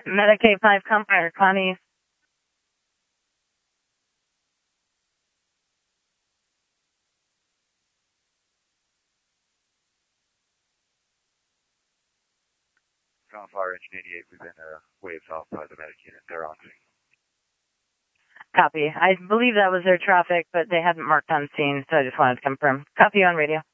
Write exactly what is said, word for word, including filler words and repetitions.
Medicaid five Compire, Connie. Compire engine eighty-eight, we've been uh, waved off by the medic unit. They're on scene. Copy. I believe that was their traffic, but they hadn't marked on scene, so I just wanted to confirm. Copy on radio.